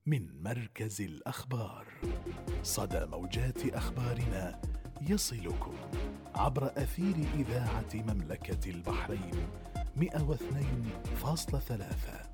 من مركز الأخبار. صدى موجات أخبارنا يصلكم عبر أثير إذاعة مملكة البحرين 102.3.